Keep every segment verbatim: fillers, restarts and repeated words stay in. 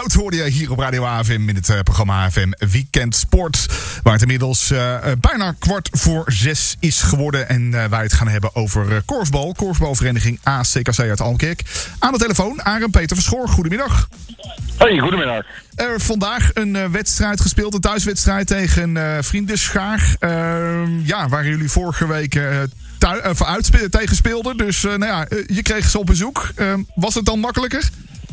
Wout hoorde je hier op Radio A F M in het uh, programma A F M Weekend Sport. Waar het inmiddels uh, uh, bijna kwart voor zes is geworden. En uh, wij het gaan hebben over uh, korfbal. Korfbalvereniging A C K C uit Almkerk. Aan de telefoon, Arend Peter Verschoor. Goedemiddag. Hey, goedemiddag. Er vandaag een uh, wedstrijd gespeeld, een thuiswedstrijd tegen uh, Vriendenschaar. Uh, ja, waar jullie vorige week uh, thui- uh, uit tegen speelden. Dus uh, nou ja, uh, je kreeg ze op bezoek. Uh, was het dan makkelijker?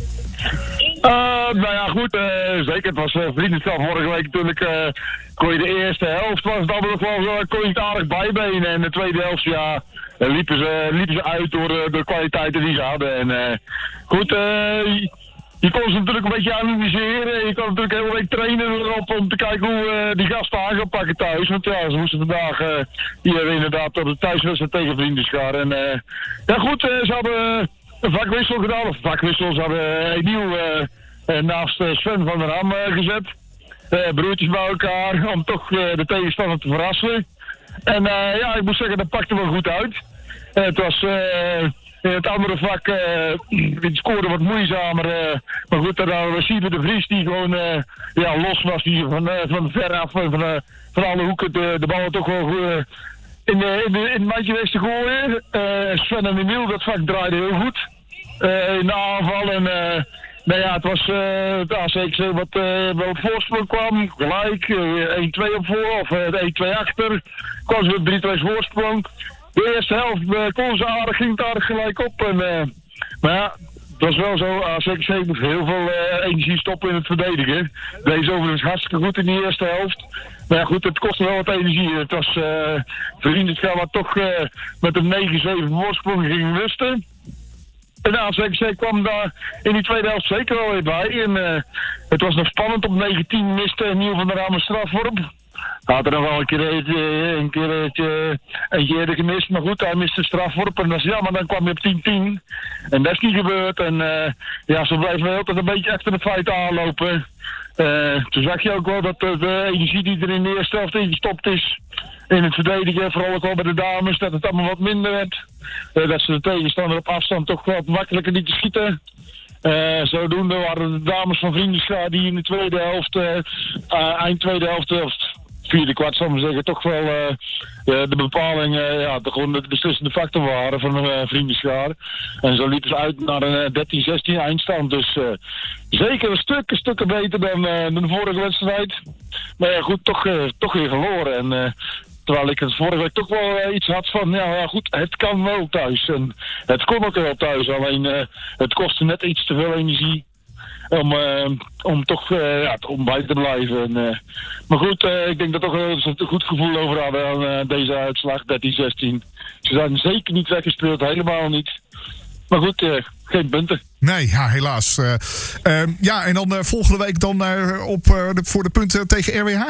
Uh, nou ja, goed, uh, zeker. Het was uh, vriendenschap vorige week natuurlijk. Uh, kon je de eerste helft, was het allemaal nog wel, uh, kon je het aardig bijbenen. En de tweede helft, ja, uh, liepen, ze, liepen ze uit door uh, de kwaliteiten die ze hadden. En uh, goed, uh, je kon ze natuurlijk een beetje analyseren. Je kon natuurlijk heel week trainen erop om te kijken hoe uh, die gasten aan gaan pakken thuis. Want ja, ze moesten vandaag uh, hier inderdaad op de thuiswedstrijd tegen Vriendenschaar. En uh, ja goed, uh, ze hadden een vakwissel gedaan. Of vakwissel, ze hadden een nieuw uh, uh, naast uh, Sven van der Ham uh, gezet. Uh, broertjes bij elkaar om toch uh, de tegenstander te verrassen. En uh, ja, ik moet zeggen, dat pakte wel goed uit. Uh, het was... Uh, In het andere vak, uh, het scoren wat moeizamer. Uh, maar goed, dan hadden we Sieber de Vries die gewoon uh, ja, los was. Die van, uh, van ver af, van, uh, van alle hoeken de, de bal toch wel uh, in, de, in, de, in het mandje wist te gooien. Uh, Sven en Emiel, dat vak draaide heel goed. Uh, in de aanval. En uh, nou ja, het was uh, het A C K C wat uh, wel op voorsprong kwam. Gelijk, uh, één twee op voor, of uh, één twee achter. Kwam ze met drie twee voorsprong. De eerste helft uh, kon ze aardig, ging het aardig gelijk op. En, uh, maar ja, het was wel zo. A C K C moet heel veel uh, energie stoppen in het verdedigen. Deze overigens hartstikke goed in die eerste helft. Maar ja, goed, het kostte wel wat energie. Het was uh, Vriendenschap wat toch uh, met een negen zeven voorsprong ging rusten. En de A C K C kwam daar in die tweede helft zeker wel weer bij. En uh, het was nog spannend. Op negentien miste Niel van der Ram een strafworp. Had er nog wel een keer eentje, een keer eentje, eentje eerder gemist. Maar goed, hij miste strafworp. En dat is jammer, dan kwam hij op tien tien. En dat is niet gebeurd. En uh, ja, zo blijven we altijd een beetje achter de feiten aanlopen. Uh, toen zag je ook wel dat de energie die er in de eerste helft ingestopt is in het verdedigen, vooral ook wel bij de dames, dat het allemaal wat minder werd. Uh, dat ze de tegenstander op afstand toch wat makkelijker niet te schieten. Uh, zodoende waren de dames van Vriendenschaar die in de tweede helft, uh, uh, eind tweede helft, of vierde kwart zal ik maar zeggen, toch wel uh, uh, de bepaling, uh, ja, de, gewoon de beslissende factor waren van uh, Vriendenschaar. En zo liepen ze uit naar een uh, dertien zestien eindstand. Dus uh, zeker een stuk, een stukken beter dan, uh, dan de vorige wedstrijd. Maar ja, goed, toch, uh, toch weer verloren. En uh, terwijl ik het vorige week toch wel uh, iets had van, ja, ja goed, het kan wel thuis. En het kon ook wel thuis, alleen uh, het kostte net iets te veel energie om, uh, om toch uh, ja, om bij te blijven. En, uh, maar goed, uh, ik denk dat toch uh, ze een goed gevoel over hadden aan uh, deze uitslag, dertien zestien. Ze zijn zeker niet weggespeeld, helemaal niet. Maar goed, uh, geen punten. Nee, ja, helaas. Uh, uh, ja, en dan uh, volgende week dan uh, op, uh, de, voor de punten tegen R W H?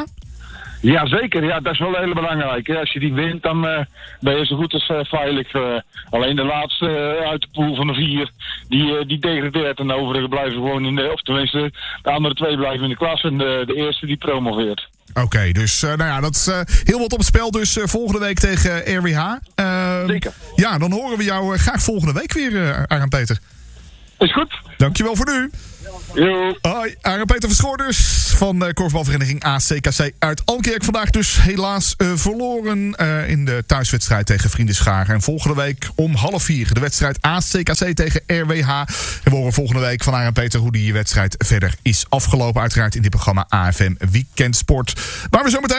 Ja, zeker. Ja, dat is wel heel belangrijk. Als je die wint, dan uh, ben je zo goed als uh, veilig. Uh, alleen de laatste uh, uit de pool van de vier, die, uh, die degradeert. En de overige blijven gewoon in de, of tenminste, de andere twee blijven in de klas. En de, de eerste die promoveert. Oké, okay, dus uh, nou ja, dat is uh, heel wat op het spel. Dus uh, volgende week tegen R W H. Uh, Zeker. Ja, dan horen we jou uh, graag volgende week weer, uh, Arend Peter. Is goed. Dankjewel voor nu. Yo. Hoi, Arend Peter Verschoor dus van de korfbalvereniging A C K C uit Almkerk. Vandaag dus helaas uh, verloren uh, in de thuiswedstrijd tegen Vriendenschaar. En volgende week om half vier de wedstrijd A C K C tegen R W H. En we horen volgende week van Arend Peter hoe die wedstrijd verder is afgelopen. Uiteraard in dit programma A F M Weekend Sport. Waar we zo meteen